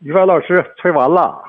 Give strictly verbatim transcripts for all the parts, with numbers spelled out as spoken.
于凡老师吹完了。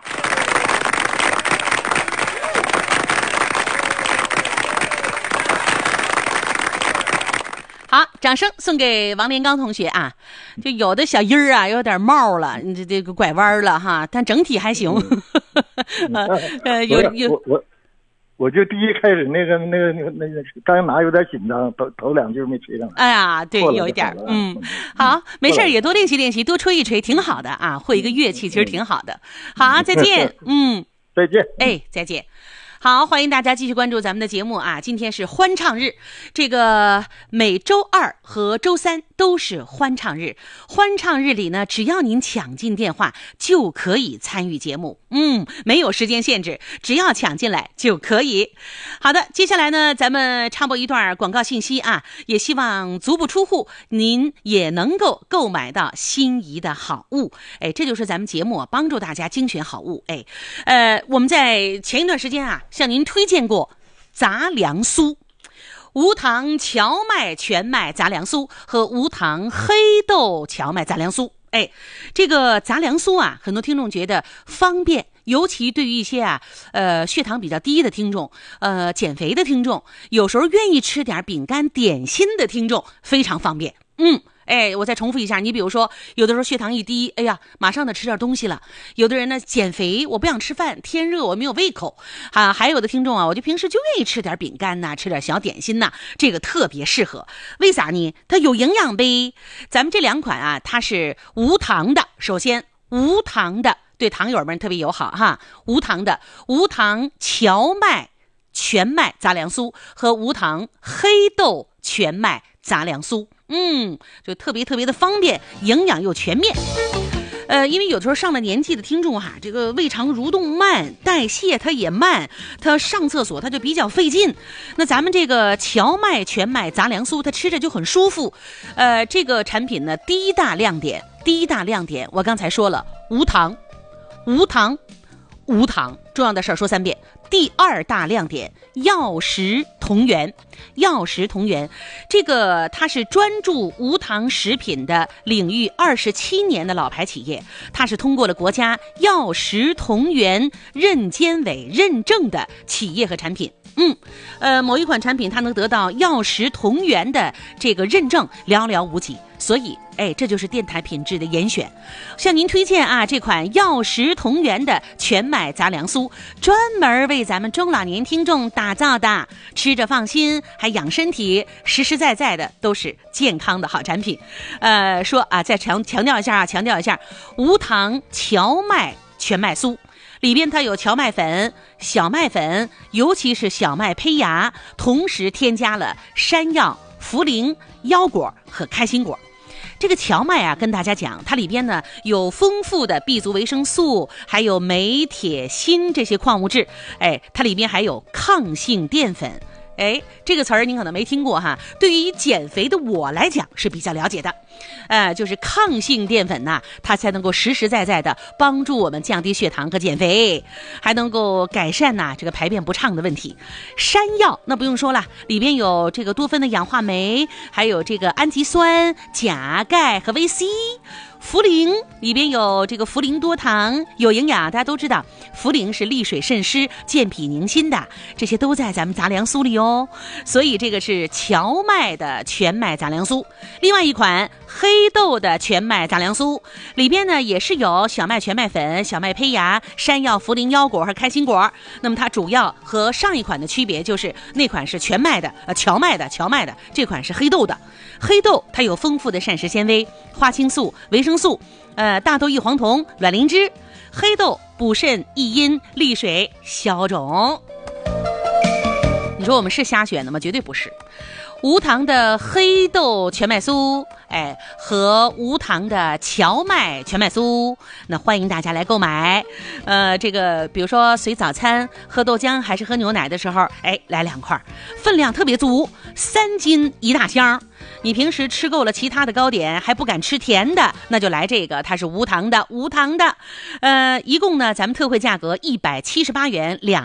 好，掌声送给王连刚同学啊！就有的小音儿啊，有点冒了，这这个拐弯了哈，但整体还行。 嗯、 呃，有有我我我就第一开始那个那个那个那个刚拿有点紧张，头头两句没吹上。 哎呀，对，有一点，嗯，好，没事，也多练习练习，多吹一吹，挺好的啊。会一个乐器其实挺好的。好，再见，嗯， 再见， 哎，再见。好，欢迎大家继续关注咱们的节目啊！今天是欢唱日，这个每周二和周三都是欢唱日。欢唱日里呢，只要您抢进电话就可以参与节目，嗯，没有时间限制，只要抢进来就可以。好的，接下来呢，咱们插播一段广告信息啊，也希望足不出户，您也能够购买到心仪的好物。哎，这就是咱们节目帮助大家精选好物。哎，呃，我们在前一段时间啊。向您推荐过杂粮酥、无糖荞麦全麦杂粮酥和无糖黑豆荞麦杂粮酥。哎，这个杂粮酥啊，很多听众觉得方便，尤其对于一些啊，呃，血糖比较低的听众，呃，减肥的听众，有时候愿意吃点饼干点心的听众，非常方便。嗯。哎，我再重复一下，你比如说，有的时候血糖一低，哎呀，马上得吃点东西了。有的人呢减肥，我不想吃饭，天热我没有胃口啊。还有的听众啊，我就平时就愿意吃点饼干呐，吃点小点心呐，这个特别适合。为啥呢？它有营养呗。咱们这两款啊，它是无糖的，首先无糖的，对糖友们特别友好哈。无糖的无糖荞麦全麦杂粮酥和无糖黑豆全麦杂粮酥。嗯，就特别特别的方便，营养又全面。呃，因为有的时候上了年纪的听众哈、啊，这个胃肠蠕动慢，代谢它也慢，它上厕所它就比较费劲。那咱们这个荞麦全麦杂粮酥，它吃着就很舒服。呃，这个产品呢，第一大亮点，第一大亮点，我刚才说了，无糖，无糖，无糖，重要的事儿说三遍。第二大亮点，药食同源。药食同源，这个它是专注无糖食品的领域二十七年的老牌企业，它是通过了国家药食同源认监委认证的企业和产品。嗯，呃，某一款产品它能得到药食同源的这个认证，寥寥无几。所以，哎，这就是电台品质的严选。向您推荐啊，这款药食同源的全麦杂粮酥，专门为咱们中老年听众打造的，吃着放心，还养身体，实实在在的都是健康的好产品。呃，说啊，再强强调一下啊，强调一下，无糖荞麦全麦酥。里边它有荞麦粉、小麦粉，尤其是小麦胚芽，同时添加了山药、茯苓、腰果和开心果。这个荞麦啊，跟大家讲，它里边呢有丰富的 B 族维生素，还有镁、铁、锌这些矿物质。哎，它里边还有抗性淀粉。哎，这个词儿您可能没听过哈，对于减肥的我来讲是比较了解的。呃，就是抗性淀粉呐、啊，它才能够实实在在的帮助我们降低血糖和减肥，还能够改善呐、啊、这个排便不畅的问题。山药那不用说了，里边有这个多酚的氧化酶，还有这个氨基酸、钾、钙和维 C。茯苓里边有这个茯苓多糖，有营养，大家都知道，茯苓是利水渗湿、健脾宁心的，这些都在咱们杂粮酥里哦。所以这个是荞麦的全麦杂粮酥。另外一款黑豆的全麦杂粮酥，里边呢也是有小麦全麦粉、小麦胚芽、山药、茯苓、腰果和开心果。那么它主要和上一款的区别就是那款是全麦的，呃，荞麦的，荞麦的，这款是黑豆的。黑豆它有丰富的膳食纤维、花青素、维生素，呃，大豆异黄酮、卵磷脂。黑豆补肾益阴、利水消肿。你说我们是瞎选的吗？绝对不是。无糖的黑豆全麦酥，哎，和无糖的荞麦全麦酥，那欢迎大家来购买。呃，这个比如说随早餐喝豆浆还是喝牛奶的时候，哎，来两块，分量特别足，三斤一大箱。你平时吃够了其他的糕点还不敢吃甜的，那就来这个，它是无糖的，无糖的。呃，一共呢，咱们特惠价格一百七十八元两。